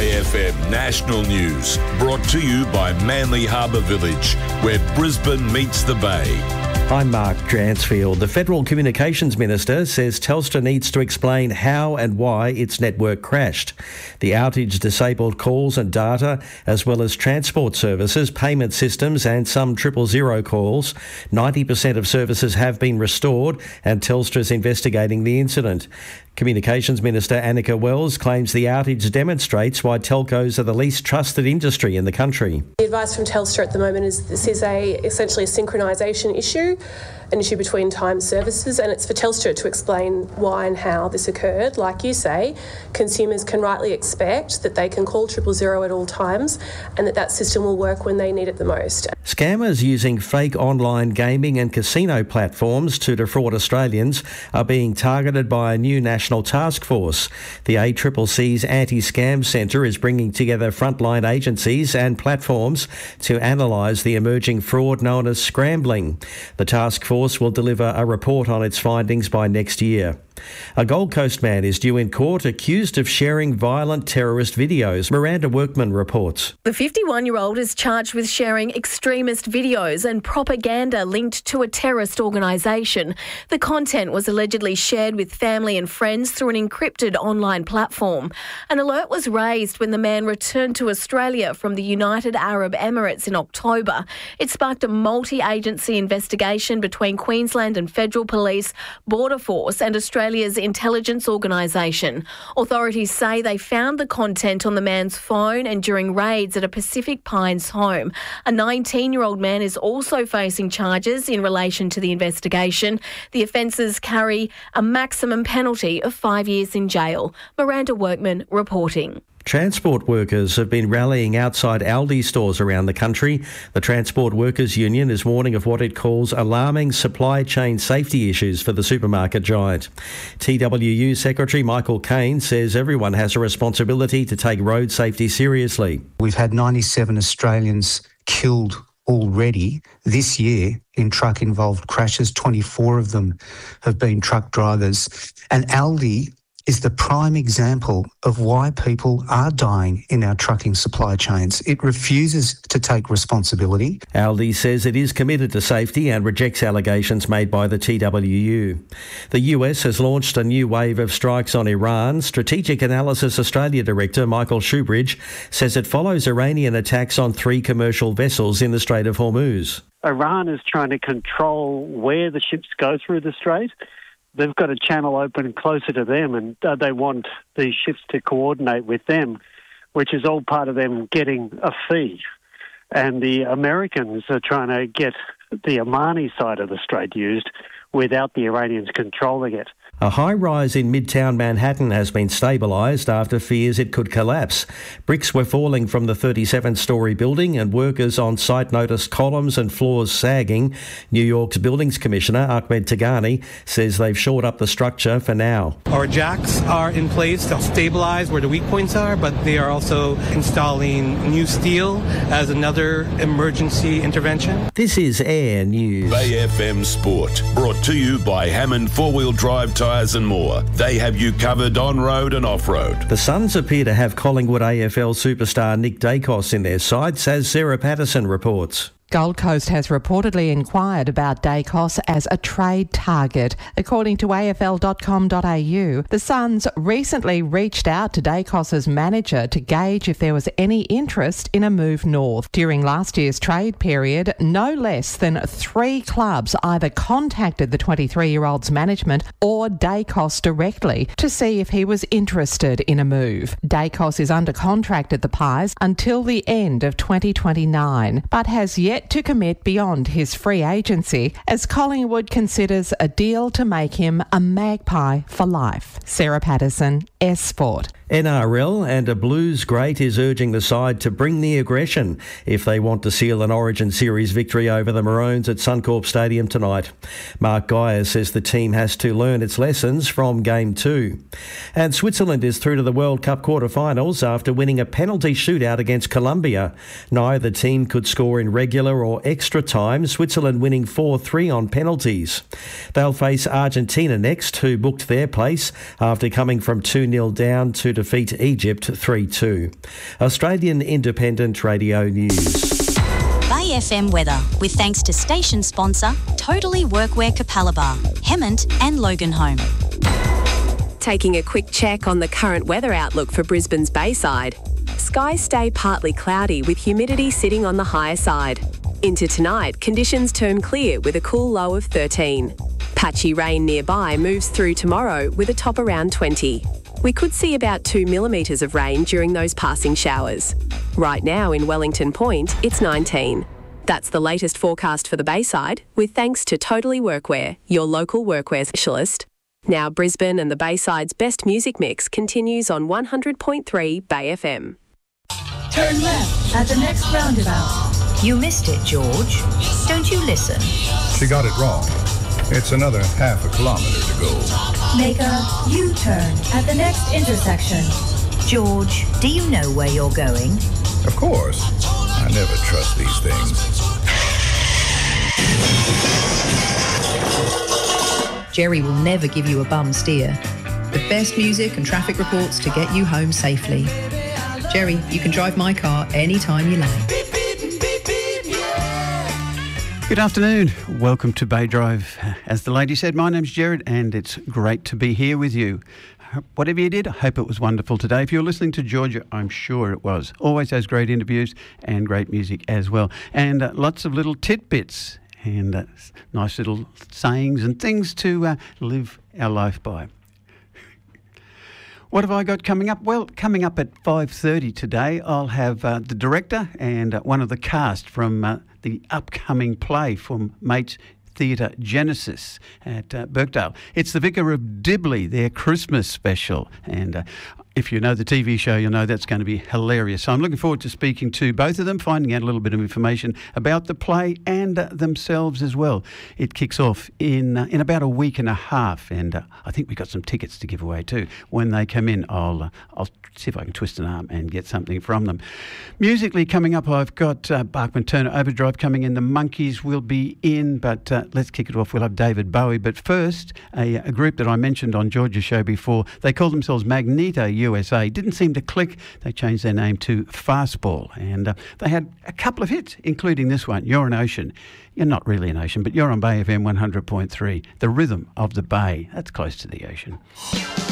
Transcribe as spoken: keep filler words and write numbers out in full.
Bay F M National News, brought to you by Manly Harbour Village, where Brisbane meets the Bay. I'm Mark Dransfield. The Federal Communications Minister says Telstra needs to explain how and why its network crashed. The outage disabled calls and data, as well as transport services, payment systems and some triple zero calls. ninety percent of services have been restored, and Telstra's investigating the incident. Communications Minister Annika Wells claims the outage demonstrates why telcos are the least trusted industry in the country. The advice from Telstra at the moment is this is a essentially a synchronisation issue, an issue between time services, and it's for Telstra to explain why and how this occurred. Like you say, consumers can rightly expect that they can call triple zero at all times and that that system will work when they need it the most. Scammers using fake online gaming and casino platforms to defraud Australians are being targeted by a new national task force. The A C C C's Anti-Scam Centre is bringing together frontline agencies and platforms to analyse the emerging fraud known as scrambling. The task force will deliver a report on its findings by next year. A Gold Coast man is due in court accused of sharing violent terrorist videos. Miranda Workman reports. The fifty-one-year-old is charged with sharing extremist videos and propaganda linked to a terrorist organisation. The content was allegedly shared with family and friends through an encrypted online platform. An alert was raised when the man returned to Australia from the United Arab Emirates in October. It sparked a multi-agency investigation between Queensland and Federal Police, Border Force and Australia Australia's intelligence organisation. Authorities say they found the content on the man's phone and during raids at a Pacific Pines home. A nineteen-year-old man is also facing charges in relation to the investigation. The offences carry a maximum penalty of five years in jail. Miranda Workman reporting. Transport workers have been rallying outside Aldi stores around the country. The Transport Workers Union is warning of what it calls alarming supply chain safety issues for the supermarket giant. T W U Secretary Michael Caine says everyone has a responsibility to take road safety seriously. We've had ninety-seven Australians killed already this year in truck-involved crashes. twenty-four of them have been truck drivers. And Aldi is the prime example of why people are dying in our trucking supply chains. It refuses to take responsibility. Aldi says it is committed to safety and rejects allegations made by the T W U. The U S has launched a new wave of strikes on Iran. Strategic Analysis Australia Director Michael Shoebridge says it follows Iranian attacks on three commercial vessels in the Strait of Hormuz. Iran is trying to control where the ships go through the strait. They've got a channel open closer to them, and uh, they want these ships to coordinate with them, which is all part of them getting a fee. And the Americans are trying to get the Omani side of the strait used without the Iranians controlling it. A high-rise in Midtown Manhattan has been stabilised after fears it could collapse. Bricks were falling from the thirty-seven-storey building and workers on site noticed columns and floors sagging. New York's Buildings Commissioner Ahmed Tagani says they've shored up the structure for now. Our jacks are in place to stabilise where the weak points are, but they are also installing new steel as another emergency intervention. This is Air News. Bay F M Sport, brought to you by Hammond Four-Wheel Drive Tyres and more. They have you covered on-road and off-road. The Suns appear to have Collingwood A F L superstar Nick Dacos in their sights, as Sarah Patterson reports. Gold Coast has reportedly inquired about Dacos as a trade target. According to A F L dot com dot A U, the Suns recently reached out to Dacos's manager to gauge if there was any interest in a move north. During last year's trade period, no less than three clubs either contacted the twenty-three-year-old's management or Dacos directly to see if he was interested in a move. Dacos is under contract at the Pies until the end of twenty twenty-nine, but has yet to commit beyond his free agency as Collingwood considers a deal to make him a Magpie for life. Sarah Patterson, S Sport. N R L and a Blues great is urging the side to bring the aggression if they want to seal an Origin Series victory over the Maroons at Suncorp Stadium tonight. Mark Geyer says the team has to learn its lessons from Game two. And Switzerland is through to the World Cup quarter-finals after winning a penalty shootout against Colombia. Neither team could score in regular or extra time, Switzerland winning four three on penalties. They'll face Argentina next, who booked their place after coming from two nil nil down to defeat Egypt three two. Australian Independent Radio News. Bay F M weather, with thanks to station sponsor Totally Workwear Capalaba, Hemmant and Loganholme. Taking a quick check on the current weather outlook for Brisbane's Bayside. Skies stay partly cloudy with humidity sitting on the higher side. Into tonight, conditions turn clear with a cool low of thirteen. Patchy rain nearby moves through tomorrow with a top around twenty. We could see about two millimetres of rain during those passing showers. Right now in Wellington Point, it's nineteen. That's the latest forecast for the Bayside, with thanks to Totally Workwear, your local workwear specialist. Now Brisbane and the Bayside's best music mix continues on one hundred point three Bay F M. Turn left at the next roundabout. You missed it, George. Don't you listen? She got it wrong. It's another half a kilometre to go. Make a U-turn at the next intersection. George, do you know where you're going? Of course. I never trust these things. Jerry will never give you a bum steer. The best music and traffic reports to get you home safely. Jerry, you can drive my car anytime you like. Good afternoon. Welcome to Bay Drive. As the lady said, my name's Jared and it's great to be here with you. Whatever you did, I hope it was wonderful today. If you're listening to Georgia, I'm sure it was. Always has great interviews and great music as well. And uh, lots of little tidbits and uh, nice little sayings and things to uh, live our life by. What have I got coming up? Well, coming up at five thirty today, I'll have uh, the director and uh, one of the cast from uh, the upcoming play from Mates Theatre Genesis at uh, Birkdale. It's the Vicar of Dibley, their Christmas special. And uh, if you know the T V show, you'll know that's going to be hilarious. So I'm looking forward to speaking to both of them, finding out a little bit of information about the play and uh, themselves as well. It kicks off in uh, in about a week and a half, and uh, I think we've got some tickets to give away too. When they come in, I'll uh, I'll see if I can twist an arm and get something from them. Musically coming up, I've got uh, Bachman Turner Overdrive coming in. The Monkeys will be in, but uh, let's kick it off. We'll have David Bowie. But first, a, a group that I mentioned on Georgia's show before, they called themselves Magneto U S A. Didn't seem to click. They changed their name to Fastball, and uh, they had a couple of hits, including this one, You're an Ocean. You're not really an ocean, but you're on Bay F M one hundred point three, the rhythm of the bay. That's close to the ocean.